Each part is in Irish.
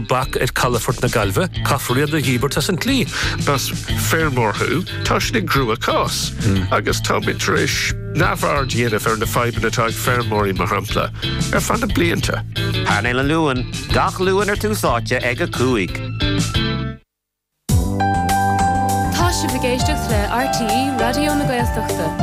back at Calafort na Galva, Caffrey the Hebert as and Clee. Bas Fairmore who, Toshning grew a cos. Agus Tommy Trish, Navar Jennifer and the 5 minute time Fairmore in Mahampla. Fan of Blianta. Hanel and Lewin, Gach Lewin or two thought ya egg a cooig. Táis a bhgéisteach le RTE Radio na Gaeltachta.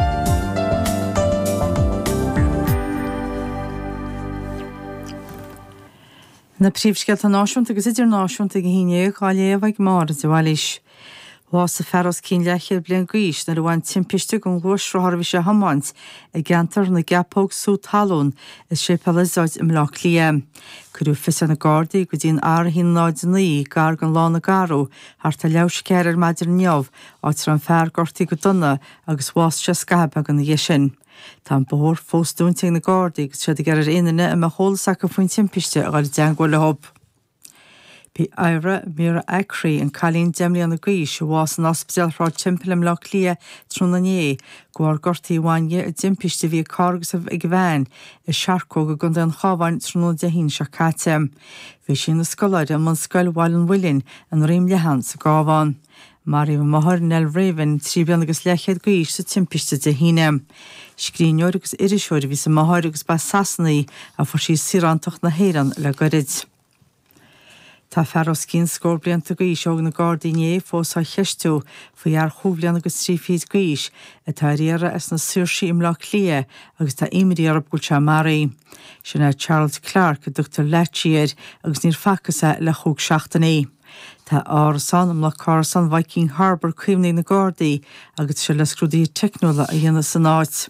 Na príomhsceilta náisiúnta agus idir náisiúnta go híine gáléomh mar is bhhailís. Bhás a feros cín leichead blian gais na bhain timpiste go ghúsrthbhí sé hamáint a gceantar na gapóg sú talún is sé pelazáid im lech lia. Curú fisan na Gardaí go dtíon airhín náidnaí gar gan lána garú thar tá leabhs céir maidir neamh áitir an fear gortaí go donna agus bhás sé scab agan na dhéisin. Tá bór fóstúnting na Gardaí go siad gar inaine am a hólasach go faoin timpiste a gáil deanghil le hob. Bhí Ira Mira Acri an Cailín Demlí an na Gais bhás an ospidal rá timpeall im lech lia trúnané gohar gortaí bhaine a dimpiste bhí cargus ag bhein i seaarcó go gunda an chábhain trúna de hín se cáte. Bhí sin na scoláide am an scoil bháil an bhuilinn an réim lehan sa gábháin. Marí mahar nel Raven tríbean agus leichead gais sa timpiste de híine. Scríneoir agus iriseoir bhí sa mahar agus ba sasnaí a for sí sirantach na héran le gorid. Tá feros cín scór blianta gais og na Gardaí fós a cheistú faoar chúblean agus trífíd gais a tá riara as na suirsaí im lech lia agus tá imrí arab gúil se marí. Sinna Charles Clark a Dr. Letchier agus níor facasa le chúg seachtaí. Tá árasan am le cárasan Viking Harbour cuimnaí na Gardaí agus se le scrúdaí technola a dhéana san áit.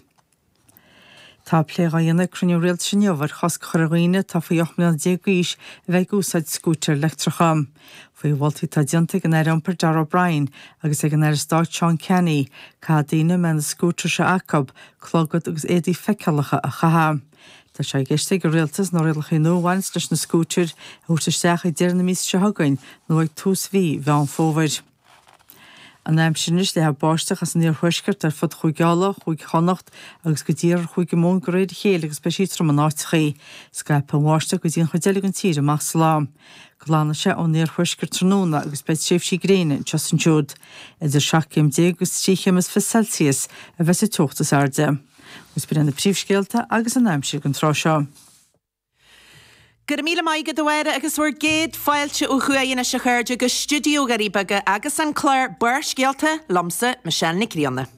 Tá pléir a dhéanana cruniú réalt sin neomhar chas choraghine tá faoi 8 gais a bheith gúsáid scúter letracham. Faoi bhiltaí tá dianta gan airampar Dar O'Brien agus ag an air Start Sean Kenny cá daine me na scúter se acab clogad agus édaí feicealacha a chaha. Tá sé gceiste go réaltas nó réalcha nóhain leis na scúter a útaisteach ag dearna mís se hagain nó ag tús bhí bhean fómhair. An aim sinis le ha báisteach as níor thuisceart ar fud chuigeala, chuig chonacht agus go dtíar chuig go món go réad chéal agus be sítra an áitchaí, Skype an bháiste go dtíon chuideala an tíre amach slám. Glána sé ó níor thuisceart tróna agus beid séfsí gréine just an Júd. Idir 7 agus 3 Celsius a bheits a tuachtas arde. Gus bír an na príomhscéalta agus an aimsir an trá seo. Gur míle maigad dohara agus bhfuair géad fáilte ó chuaíonna se chuirde go studiogarí baga agus an chláir buir scialta lomsa Michelle Nicrianna.